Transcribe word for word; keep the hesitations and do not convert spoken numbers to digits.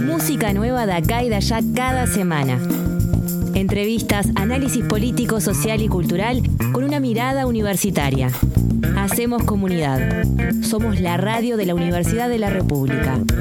Música nueva de acá y de allá cada semana. Entrevistas, análisis político, social y cultural con una mirada universitaria. Hacemos comunidad. Somos la radio de la Universidad de la República.